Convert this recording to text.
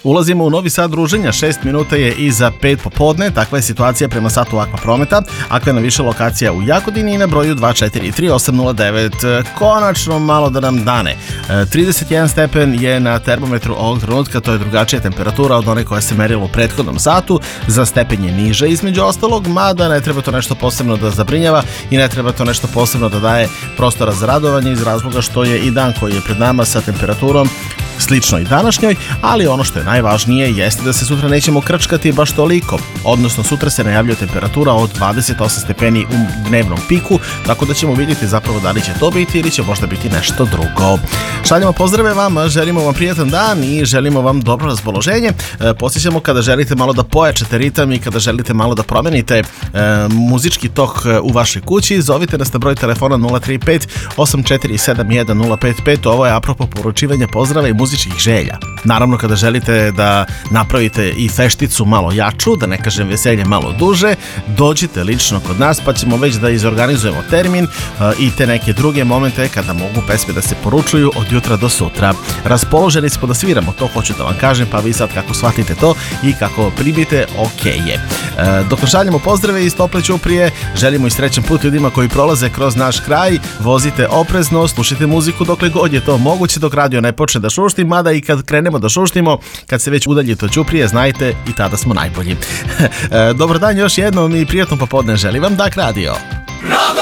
Ulazimo u Novi Sad druženja, 6 minuta je iza 5 popodne, takva je situacija prema satu Aqua Prometa. Aqua je na više lokacija u Jagodini i na broju 243-809. Konačno malo da nam dane. 31 stepen je na termometru ovog trenutka, to je drugačija temperatura od one koja se merila u prethodnom satu. Za stepen je niže između ostalog, mada ne treba to nešto posebno da zabrinjava i ne treba to nešto posebno da daje prostora za radovanje iz razloga što je i dan koji je pred nama sa temperaturom slično i današnjoj, ali ono što je najvažnije jeste da se sutra nećemo krčkati baš toliko, odnosno sutra se najavljuje temperatura od 28 stepeni u dnevnom piku, tako da ćemo vidjeti zapravo da li će to biti ili će možda biti nešto drugo. Šaljemo pozdrave vama, želimo vam prijatan dan i želimo vam dobro raspoloženje. Podsjećamo kada želite malo da pojačate ritam i kada želite malo da promenite muzički tok u vašoj kući, zovite nas na broj telefona 035 8471 055. Ovo je apropo poručivanja pozdrava i muzičkih želja. Naravno, kada želite da napravite i fešticu malo jaču, da ne kažem veselje malo duže, dođite lično kod nas pa ćemo već da izorganizujemo termin i te neke druge momente kada mogu pesme da se poručuju od jutra do sutra. Raspoloženi smo da sviramo, to hoću da vam kažem, pa vi sad kako shvatite to i kako primite, ok je. Dok šaljemo pozdrave iz tople Ćuprije, želimo i srećan put ljudima koji prolaze kroz naš kraj, vozite oprezno, slušajte muziku dokle god je to moguće, dok radio ne počne da šušti, mada i kad krenemo da šuštimo, kad se već udaljite od Ćuprije, znajte i tada smo najbolji. Dobar dan još jednom i prijatno popodne želim vam, Dak Radio.